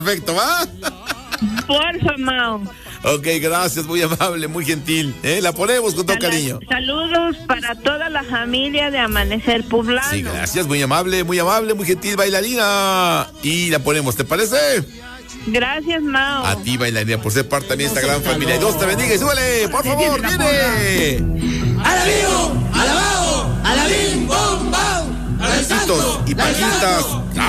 Perfecto, ¿va? Porfa, Mao. Ok, gracias, muy amable, muy gentil. La ponemos con todo cariño. Saludos para toda la familia de Amanecer Poblano. Sí, gracias, muy amable, muy gentil, bailarina. Y la ponemos, ¿te parece? Gracias, Mao. A ti, bailarina, por ser parte de esta gran familia. Dios te bendiga y súbele, por favor, viene. ¡Alabío! ¡Alabao! ¡Alabim! ¡Bom! ¡Bam! Besitos y palmitas.